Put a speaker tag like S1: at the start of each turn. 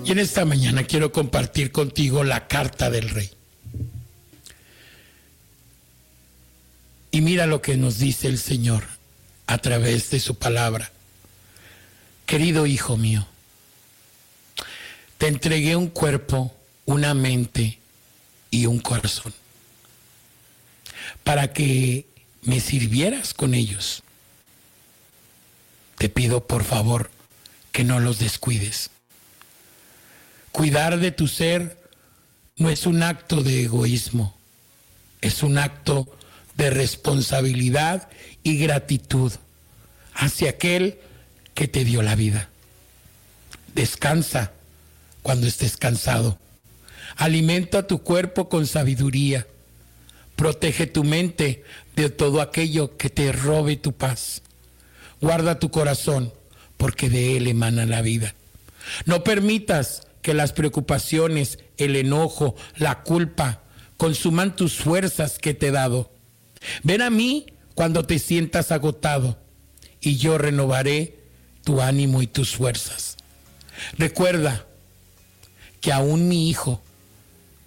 S1: Y en esta mañana quiero compartir contigo la carta del rey. Y mira lo que nos dice el Señor a través de su palabra. Querido hijo mío, te entregué un cuerpo, una mente y un corazón para que me sirvieras con ellos. Te pido por favor que no los descuides. Cuidar de tu ser no es un acto de egoísmo, es un acto de responsabilidad y gratitud hacia aquel que te dio la vida. Descansa cuando estés cansado. Alimenta tu cuerpo con sabiduría. Protege tu mente de todo aquello que te robe tu paz. Guarda tu corazón, porque de él emana la vida. No permitas que las preocupaciones, el enojo, la culpa consuman tus fuerzas que te he dado. Ven a mí cuando te sientas agotado y yo renovaré tu ánimo y tus fuerzas. Recuerda que aún mi hijo